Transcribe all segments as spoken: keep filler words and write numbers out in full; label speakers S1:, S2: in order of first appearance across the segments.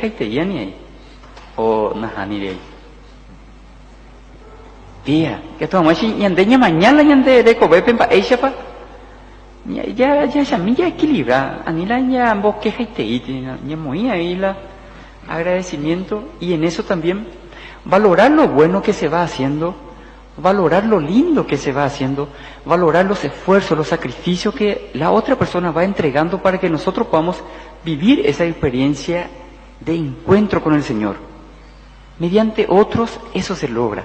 S1: te ni ahí. O nada ni de ahí. Tía, que tu mamá si ñande ña mañana ñande de cobepe pa ella pa. Ya ya ya ya mi ya equilibra, anila ya ambos queja y te ite, ya muy ahí la agradecimiento y en eso también valorar lo bueno que se va haciendo, valorar lo lindo que se va haciendo, valorar los esfuerzos, los sacrificios que la otra persona va entregando para que nosotros podamos vivir esa experiencia de encuentro con el Señor. Mediante otros eso se logra.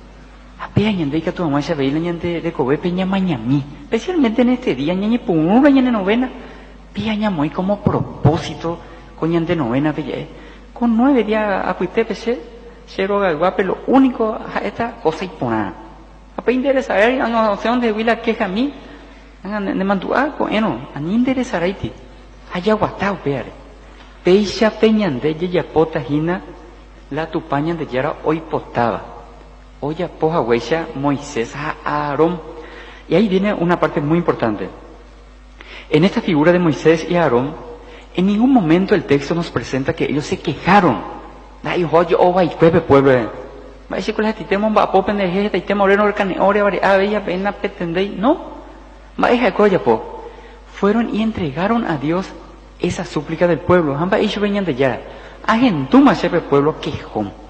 S1: Especialmente en este día, ñañe punura ñañe novena, pía ñamoy como propósito con ñande novena, con nueve días a cuite peche, cero guape, lo único a esta cosa y ponada. A pe interesa, a no sé dónde huila queja a mí, de mantua, bueno, a ni interesará iti, allá guatao peare. Peixa peñande, ya pota jina, la tupaña de yara hoy potaba. Oya poja huella Moisés a Aarón. Y ahí viene una parte muy importante. En esta figura de Moisés y Aarón, en ningún momento el texto nos presenta que ellos se quejaron. Ay, oye, oh, vai, pueblo, pueblo. Va a decir que las titemos va a popen de gente, titemos oreno orcane, ore, ore, a bella, pena, petendei. No. Va a dejar que po. Fueron y entregaron a Dios esa súplica del pueblo. Hamba ellos venían de Yara. Agentuma ese pueblo quejón.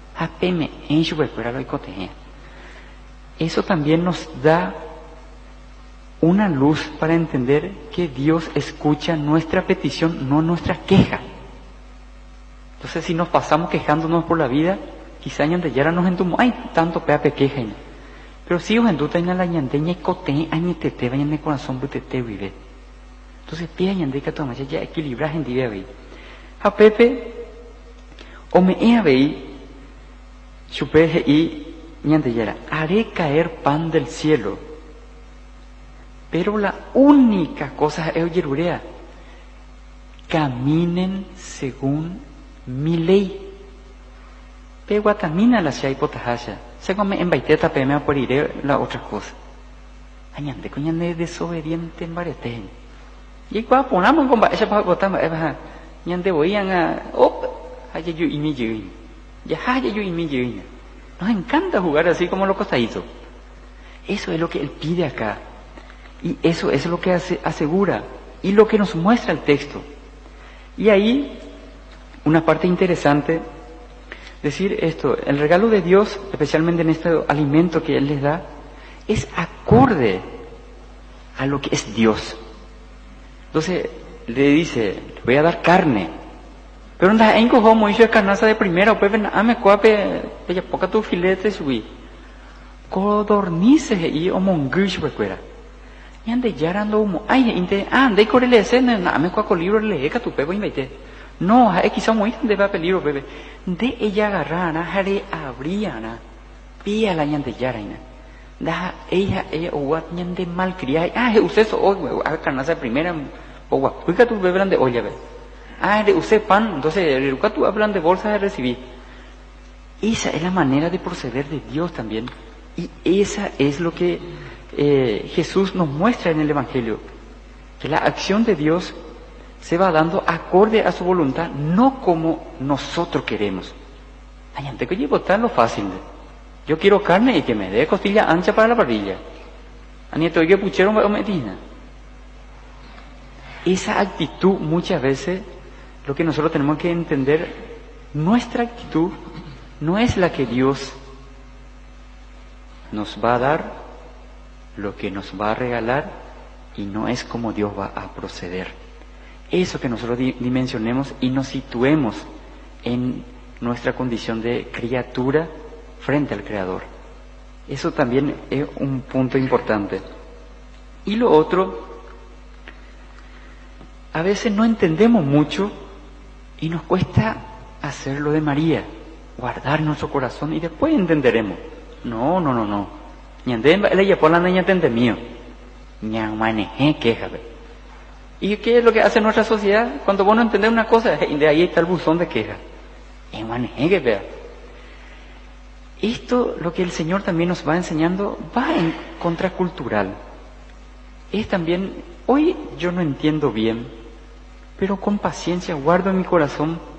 S1: Eso también nos da una luz para entender que Dios escucha nuestra petición, no nuestra queja. Entonces, si nos pasamos quejándonos por la vida, quizá de yara nos entumo, ay, tanto peape queja. Pero si os enduta en la ñandeña y cote, añetete, vayan de corazón, butete, vive. Entonces, pida ñandeca toma, ya equilibras en día, ve. A Pepe, o me he veí, Chupeje y ñantellera, haré caer pan del cielo, pero la única cosa es oyerurea, caminen según mi ley. Peguatamina la shai potajaya, según me embaiteta pemea por iré la otra cosa. Añante, coñane desobediente en barete. Y cuando ponamos con esa para botar, ñante voy a, op, haya yo y mi yo. Ya haya yo y mi yo. Nos encanta jugar así como lo costadito. Eso es lo que él pide acá. Y eso es lo que hace, asegura. Y lo que nos muestra el texto. Y ahí, una parte interesante, decir esto, el regalo de Dios, especialmente en este alimento que Él les da, es acorde a lo que es Dios. Entonces, le dice, le voy a dar carne. Pero anda, en cojo mo hizo carnaza de primera, o pues ven, ame cuape, ella poca tu filete subí. Codornices y o monguish recuera. Y ande ya ando mo, ay, inte, ah, ande correle ese, no, ame cuaco libro le eca tu pego y mete. No, es quizá muy de va peligro, bebé. De ella agarrana, jare abriana, pía la ñande yaraina. Da ella, ella, o wat ñande malcriada. Ah, usted so, hoy, a carnaza de primera, o guapuica tu bebé de olla, ve. Ah, de usted pan, entonces, el tú hablan de bolsas de recibir. Esa es la manera de proceder de Dios también. Y esa es lo que eh, Jesús nos muestra en el Evangelio. Que la acción de Dios se va dando acorde a su voluntad, no como nosotros queremos. Ay, antes que llevo tan lo fácil. Yo quiero carne y que me dé costilla ancha para la parrilla. Anieto, ¿y qué puchero me medina? Esa actitud muchas veces, lo que nosotros tenemos que entender, nuestra actitud no es la que Dios nos va a dar, lo que nos va a regalar, y no es como Dios va a proceder. Eso que nosotros dimensionemos y nos situemos en nuestra condición de criatura frente al Creador. Eso también es un punto importante. Y lo otro, a veces no entendemos mucho y nos cuesta hacerlo de María, guardar nuestro corazón y después entenderemos. No, no, no, no. Ñandemba, él ya por la niña tende mío. Ñamanejé, quéjame. ¿Y qué es lo que hace nuestra sociedad? Cuando vos no entendés una cosa, de ahí está el buzón de queja. Ñamanejé, que vea. Esto, lo que el Señor también nos va enseñando, va en contracultural. Es también, hoy yo no entiendo bien, pero con paciencia guardo en mi corazón